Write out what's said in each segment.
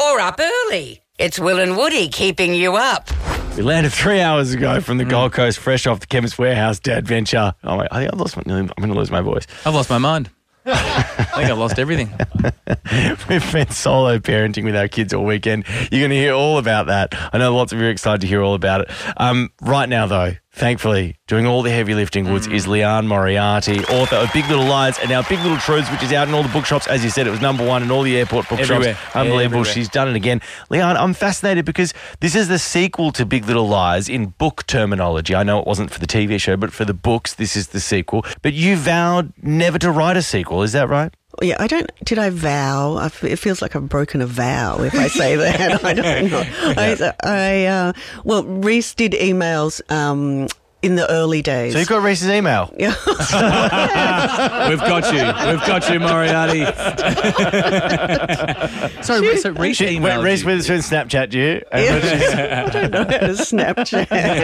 You're up early. It's Will and Woody keeping you up. We landed 3 hours ago from the Gold Coast, fresh off the Chemist Warehouse Dad Venture. Oh, wait, I think I'm going to lose my voice. I've lost my mind. I think I've lost everything. We've been solo parenting with our kids all weekend. You're going to hear all about that. I know lots of you are excited to hear all about it. Right now, though, thankfully, doing all the heavy lifting, Woods, is Leanne Moriarty, author of Big Little Lies and now Big Little Truths, which is out in all the bookshops. As you said, it was number one in all the airport bookshops. Everywhere. Unbelievable. Everywhere. She's done it again. Leanne, I'm fascinated because this is the sequel to Big Little Lies in book terminology. I know it wasn't for the TV show, but for the books, this is the sequel. But you vowed never to write a sequel. Is that right? Yeah, did I vow? It feels like I've broken a vow if I say that. I don't know. Well, Reese did emails in the early days. So you've got Reese's email? Yeah. We've got you, Moriarty. So Reese emailed Reese you. Witherspoon Snapchat you. I don't know how to Snapchat.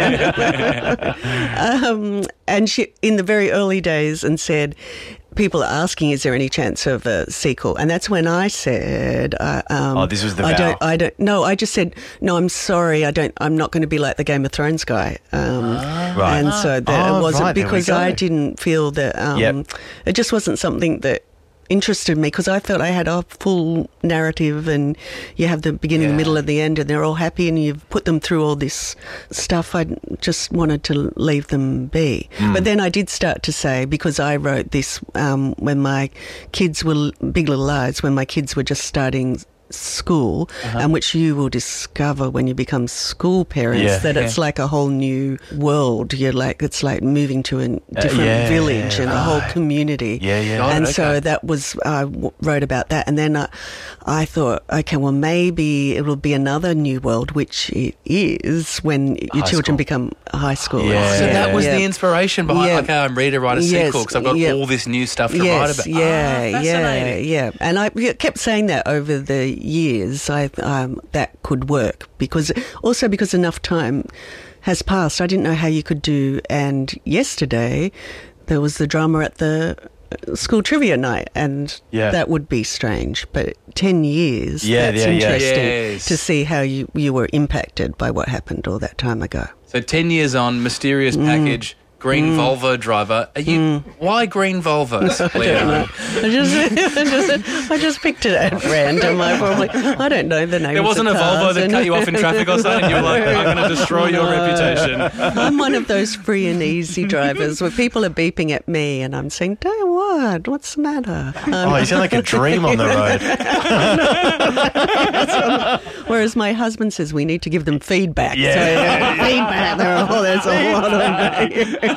And she, in the very early days, and said, people are asking, is there any chance of a sequel? And that's when I said, this was the vow. I just said, no, I'm sorry. I'm not going to be like the Game of Thrones guy. Right. And so that it wasn't, right, there we because go. I didn't feel that, it just wasn't something that interested me, because I thought I had a full narrative and you have the beginning, the middle and the end, and they're all happy and you've put them through all this stuff. I just wanted to leave them be. But then I did start to say, because I wrote this when my kids were, Big Little Lies, when my kids were just starting school, and which you will discover when you become school parents, that it's like a whole new world. It's like moving to a different village and a whole community. And so that was, I wrote about that, and then I thought, okay, well, maybe it will be another new world, which it is when your children become high school. So that was the inspiration behind, okay, I'm ready to write a sequel because I've got all this new stuff to write about. Yeah. And I kept saying that over the years, that could work, because enough time has passed. I didn't know how you could do, and yesterday there was the drama at the school trivia night, and that would be strange, but 10 years, that's interesting to see how you were impacted by what happened all that time ago. So 10 years on, mysterious package, green Volvo driver. Are you? Why green Volvos, Leanne? I just picked it at random. I don't know the name. There wasn't a Volvo that cut you off in traffic or something. You were like, I'm going to destroy your reputation. I'm one of those free and easy drivers where people are beeping at me and I'm saying, "Don't what? What's the matter?" You sound like a dream on the road. Whereas my husband says we need to give them feedback. Feedback. There's a lot of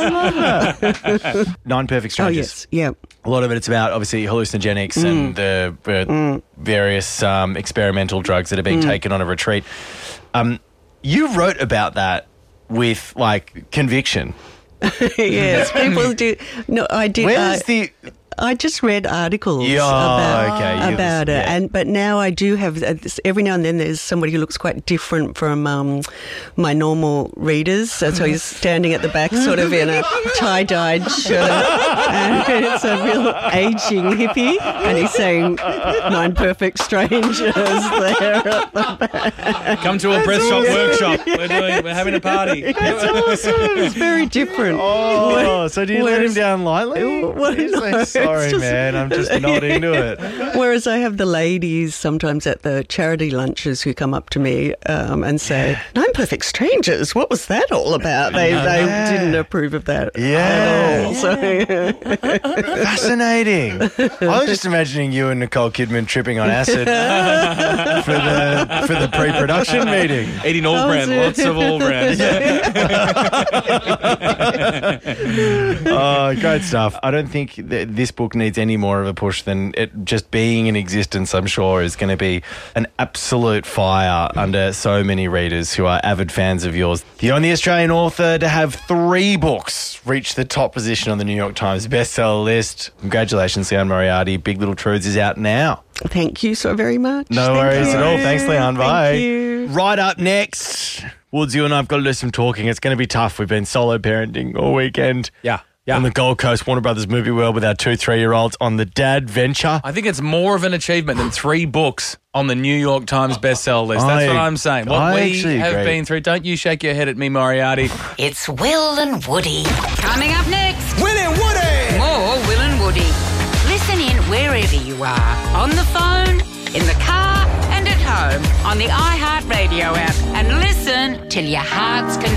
Nine Perfect Strangers. A lot of it's about, obviously, hallucinogenics and the various experimental drugs that are being taken on a retreat. You wrote about that with, conviction. Yes, people do. No, I did. Where's I just read articles about it, but now I do have. Every now and then, there's somebody who looks quite different from my normal readers. So he's standing at the back, sort of in a tie-dyed shirt, and it's a real aging hippie, and he's saying "Nine Perfect Strangers" there at the back. Come to a press shop workshop. We're having a party. It's awesome. It's very different. So do you let him down lightly? Sorry, man, I'm just not into it. Whereas I have the ladies sometimes at the charity lunches who come up to me and say, "Nine Perfect Strangers, what was that all about?" They didn't approve of that at all. So. Fascinating. I was just imagining you and Nicole Kidman tripping on acid for the pre-production meeting. Eating all brand, lots of all brand. Great stuff. I don't think this book needs any more of a push than it just being in existence. I'm sure is going to be an absolute fire under so many readers who are avid fans of yours. The only Australian author to have 3 books reach the top position on the New York Times bestseller list. Congratulations, Leanne Moriarty. Big Little Truths is out now. Thank you so very much. No worries at all. Thanks, Leanne. Bye. Thank you. Right up next, Woods, you and I have got to do some talking. It's going to be tough. We've been solo parenting all weekend. Yeah. on the Gold Coast Warner Brothers Movie World with our 2-3-year-olds on the Dad Venture. I think it's more of an achievement than 3 books on the New York Times bestseller list. That's what I'm saying. What we have been through. Don't you shake your head at me, Moriarty. It's Will and Woody. Coming up next. Will and Woody! More Will and Woody. Listen in wherever you are. On the phone, in the car, and at home. On the iHeartRadio app. And listen till your heart's content.